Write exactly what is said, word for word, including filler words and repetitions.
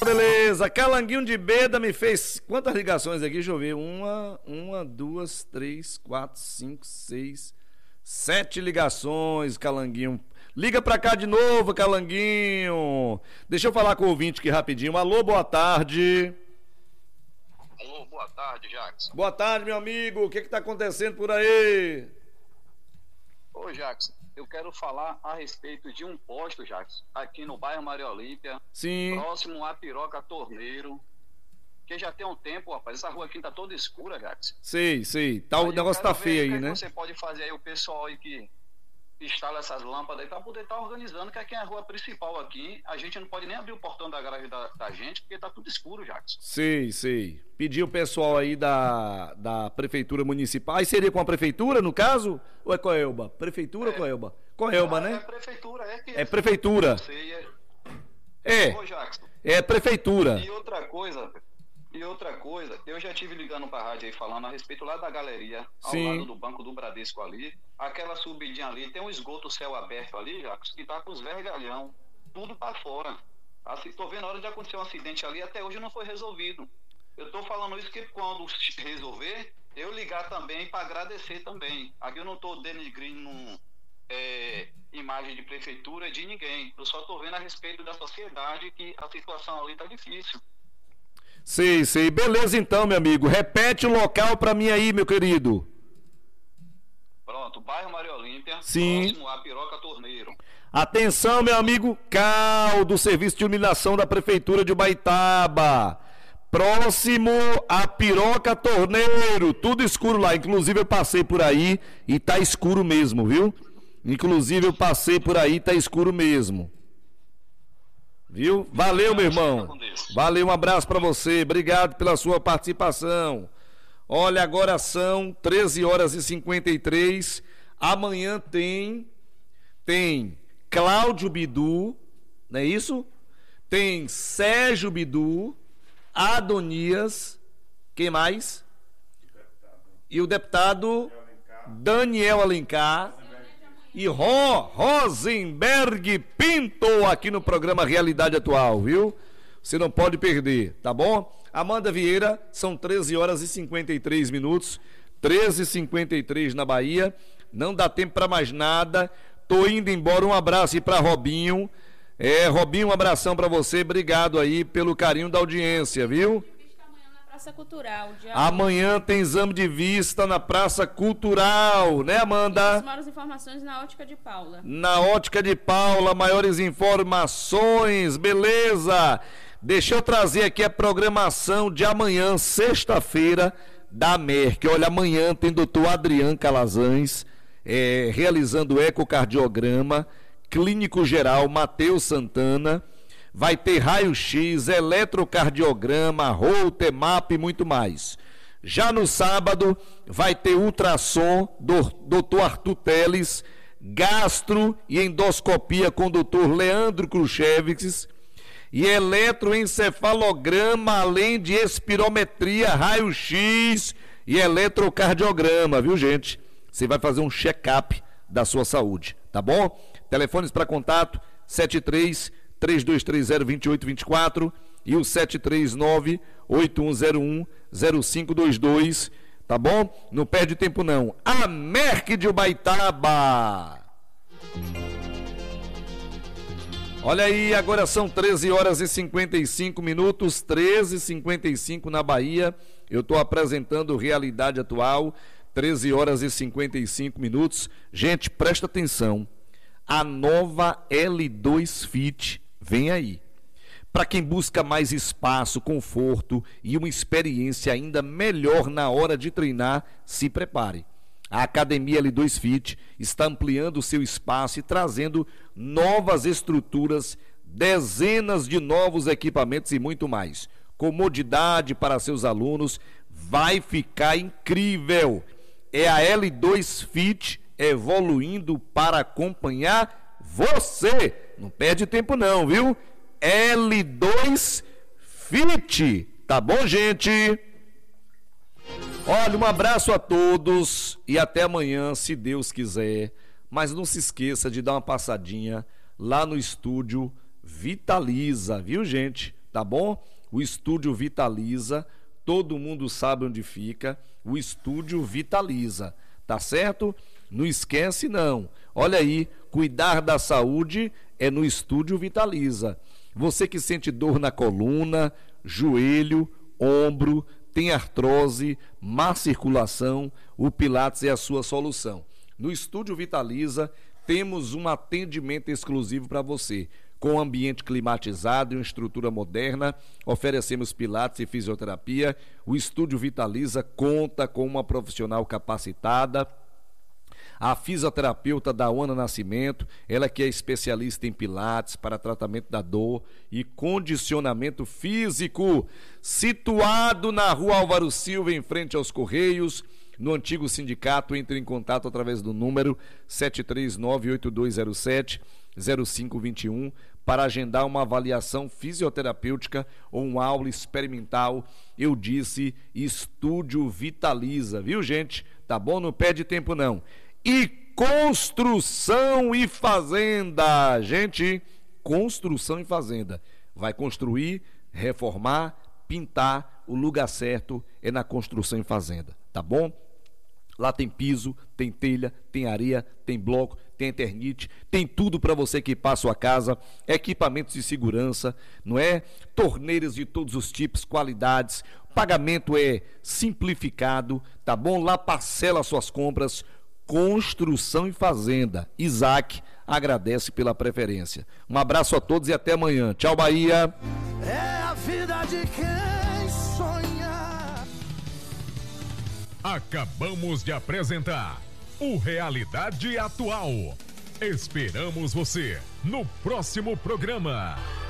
beleza. Calanguinho de Beda me fez quantas ligações aqui? Deixa eu ver. Uma, uma, duas, três, quatro, cinco, seis, sete ligações, Calanguinho. Liga pra cá de novo, Calanguinho. Deixa eu falar com o ouvinte aqui rapidinho. Alô, boa tarde. Alô, boa tarde, Jackson. Boa tarde, meu amigo. O que que tá acontecendo por aí? Ô, Jackson, eu quero falar a respeito de um posto, Jackson, aqui no bairro Maria Olímpia. Sim. Próximo a Piroca Torneiro. Que já tem um tempo, rapaz. Essa rua aqui tá toda escura, Jackson. Sei, sei. Tá, o negócio tá feio aí, né? O que você pode fazer aí, o pessoal aí que instala essas lâmpadas aí, pra poder estar organizando, que aqui é a rua principal aqui. A gente não pode nem abrir o portão da garagem da, da gente, porque tá tudo escuro, Jackson. Sei, sei. Pedir o pessoal aí da, da prefeitura municipal. Aí seria com a prefeitura, no caso? Ou é Coelba? Prefeitura é, ou Coelba? Coelba, é, né? É prefeitura, é que... É prefeitura. Sei, é... É, Ô, Jackson, é prefeitura. e outra coisa... E outra coisa, eu já tive ligando pra rádio aí falando a respeito lá da galeria, ao Sim. lado do Banco do Bradesco ali, aquela subidinha ali, tem um esgoto céu aberto ali, Jacos, que tá com os vergalhão, tudo pra fora. Assim, tô vendo a hora de acontecer um acidente ali, até hoje não foi resolvido. Eu tô falando isso que quando resolver, eu ligar também pra agradecer também. Aqui eu não tô denigrindo é, imagem de prefeitura de ninguém, eu só tô vendo a respeito da sociedade que a situação ali tá difícil. Sei, sei. Beleza então, meu amigo. Repete o local pra mim aí, meu querido. Pronto, bairro Maria Olímpia, Sim. próximo a Piroca Torneiro. Atenção, meu amigo Cal, do Serviço de Iluminação da Prefeitura de Ubaitaba. Próximo a Piroca Torneiro. Tudo escuro lá. Inclusive eu passei por aí e tá escuro mesmo, viu? Inclusive eu passei por aí e tá escuro mesmo. Viu? Valeu, meu irmão. Valeu, um abraço pra você. Obrigado pela sua participação. Olha, agora são treze horas e cinquenta e três. Amanhã tem tem Cláudio Bidu, não é isso? Tem Sérgio Bidu, Adonias, quem mais? E o deputado Daniel Alencar. E Ro, Rosenberg Pinto aqui no programa Realidade Atual, viu? Você não pode perder, tá bom? Amanda Vieira, são treze horas e cinquenta e três minutos, treze e cinquenta e três na Bahia, não dá tempo para mais nada, tô indo embora, um abraço aí para Robinho, é, Robinho, um abração para você, obrigado aí pelo carinho da audiência, viu? Praça Cultural. Dia Amanhã tem exame de vista na Praça Cultural, né, Amanda? As maiores informações na Ótica de Paula. Na Ótica de Paula, maiores informações, beleza? Deixa eu trazer aqui a programação de amanhã, sexta-feira, da Merck. Olha, amanhã tem doutor Adriano Calazans, é, realizando ecocardiograma, clínico geral Matheus Santana. Vai ter raio-x, eletrocardiograma, Holter, map e muito mais. Já no sábado, vai ter ultrassom do doutor Arthur Teles, gastro e endoscopia com o doutor Leandro Kruševics, e eletroencefalograma, além de espirometria, raio-x e eletrocardiograma, viu, gente? Você vai fazer um check-up da sua saúde, tá bom? Telefones para contato, sete três três dois três zero dois oito dois quatro e o sete três nove oito um zero um zero cinco dois dois, tá bom? Não perde tempo não. A Merck de Ubaitaba. Olha aí, agora são treze horas e cinquenta e cinco minutos, treze e cinquenta e cinco na Bahia. Eu estou apresentando Realidade Atual, treze horas e cinquenta e cinco minutos. Gente, presta atenção. A nova L dois Fit vem aí. Para quem busca mais espaço, conforto e uma experiência ainda melhor na hora de treinar, se prepare. A Academia L dois Fit está ampliando o seu espaço e trazendo novas estruturas, dezenas de novos equipamentos e muito mais. Comodidade para seus alunos, vai ficar incrível. É a L dois Fit evoluindo para acompanhar você. Não perde tempo não, viu? L dois Fit, tá bom, gente? Olha, um abraço a todos e até amanhã, se Deus quiser. Mas não se esqueça de dar uma passadinha lá no estúdio Vitaliza, viu, gente? tá bom? O Estúdio Vitaliza, todo mundo sabe onde fica, o Estúdio Vitaliza, tá certo? Não esquece não, olha aí, cuidar da saúde é no Estúdio Vitaliza. Você que sente dor na coluna, joelho, ombro, tem artrose, má circulação, o Pilates é a sua solução. No Estúdio Vitaliza, temos um atendimento exclusivo para você. Com ambiente climatizado e uma estrutura moderna, oferecemos Pilates e fisioterapia. O Estúdio Vitaliza conta com uma profissional capacitada, a fisioterapeuta Dawana Nascimento, ela que é especialista em Pilates para tratamento da dor e condicionamento físico, situado na Rua Álvaro Silva, em frente aos Correios, no antigo sindicato. Entre em contato através do número sete três nove, oito dois zero sete, zero cinco dois um para agendar uma avaliação fisioterapêutica ou uma aula experimental. Eu disse Estúdio Vitaliza, viu gente? Tá bom? Não perde tempo não. E construção e fazenda, gente, construção e fazenda. Vai construir, reformar, pintar, o lugar certo é na construção e fazenda, tá bom? Lá tem piso, tem telha, tem areia, tem bloco, tem eternite, tem tudo para você equipar a sua casa, equipamentos de segurança, não é? Torneiras de todos os tipos, qualidades, pagamento é simplificado, tá bom? Lá parcela suas compras. Construção e Fazenda. Isaac agradece pela preferência. Um abraço a todos e até amanhã. Tchau, Bahia. É a vida de quem sonha. Acabamos de apresentar o Realidade Atual. Esperamos você no próximo programa.